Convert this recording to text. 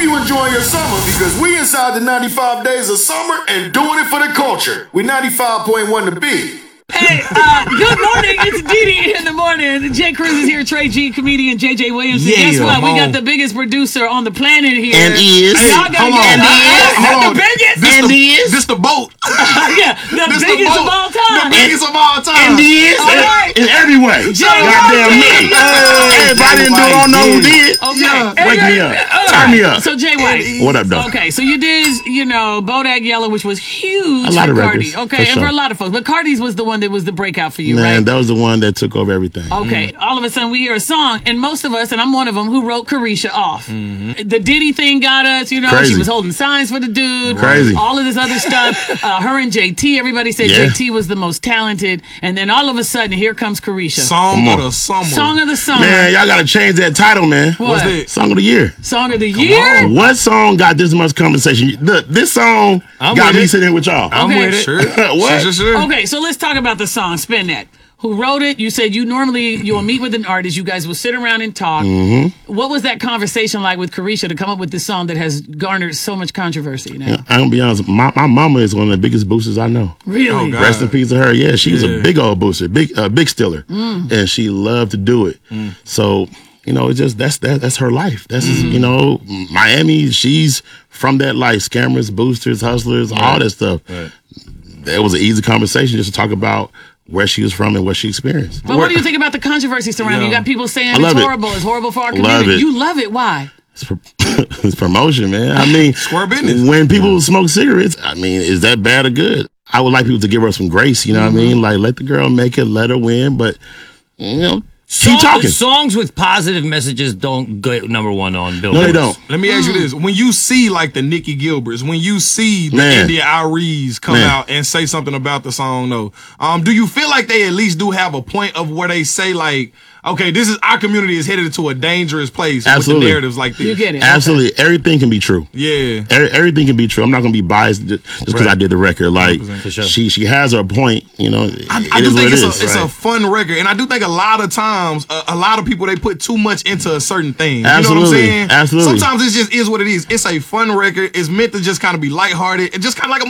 hope you enjoying your summer because we inside the 95 days of summer and doing it for the culture. We 95.1 The Beat. Hey, good morning. It's Didi in the morning. Jay Cruz is here. Trey G, comedian JJ Williams. And guess what? We got the biggest producer on the planet here. And is. Hey, y'all gotta hold on. the biggest. This the boat. Yeah, the biggest of all time. The biggest of all time. And is. All right. In every way. Goddamn me. Everybody in the don't know who did. Okay. Wake me up. Turn me up. So Jay White. What up, though? Okay, so you did, Bodak Yellow, which was huge a lot for of Cardi. records, Okay, for and sure. for a lot of folks. But Cardi's was the one that was the breakout for you, Man, right? that was the one that took over everything. Okay, all of a sudden we hear a song, and most of us, and I'm one of them, who wrote Carisha off. The Diddy thing got us, Crazy. she was holding signs for the dude. Crazy. All of this other stuff. Her and JT, everybody said JT was the most talented, and then all of a sudden, here comes Carisha. Song of the summer. Song of the summer. Man, y'all gotta change that title, man. What? What's that? Song of the year. Song of the year? What song got this much conversation? Look, this song got me sitting here with y'all. I'm Okay. with it. Sure. What? Sure. Okay, so let's talk about the song. Spin that. Who wrote it? You said you'll meet with an artist. You guys will sit around and talk. What was that conversation like with Carisha to come up with this song that has garnered so much controversy now? I'm gonna be honest. My mama is one of the biggest boosters I know. Really? Oh, God. Rest in peace to her. Yeah, she's a big old booster, big stiller, and she loved to do it. So it's just that's her life. That's Miami. She's from that life. Scammers, boosters, hustlers, all that stuff. Right. It was an easy conversation just to talk about where she was from and what she experienced. But what do you think about the controversy surrounding? You got people saying love it's it. horrible. It's horrible for our Love community. it. You love it. Why? It's promotion, man. I mean, Square business. When people smoke cigarettes, I mean, is that bad or good? I would like people to give her some grace. You know what I mean? Like, let the girl make it, let her win, but keep talking. Songs with positive messages don't go number one on Billboard. No, they don't. Let me ask you this. When you see like the Nikki Gilberts, when you see the India Iries come out and say something about the song though, do you feel like they at least do have a point of where they say like, okay, this is our community is headed to a dangerous place with the narratives like this? You get it. Absolutely. Okay. Everything can be true. Yeah. Everything can be true. I'm not going to be biased just because I did the record. Like, sure. she has her point, I do think it's a fun record. And I do think a lot of times, a lot of people, they put too much into a certain thing. Absolutely. You know what I'm saying? Absolutely. Sometimes it just is what it is. It's a fun record. It's meant to just kind of be lighthearted. It's just kind of like a